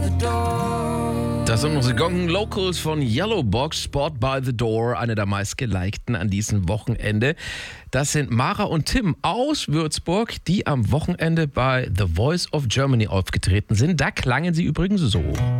Das sind unsere Gong Locals von Yellowbox, Spot by the Door, eine der meistgelikten an diesem Wochenende. Das sind Mara und Tim aus Würzburg, die am Wochenende bei The Voice of Germany aufgetreten sind. Da klangen sie übrigens so.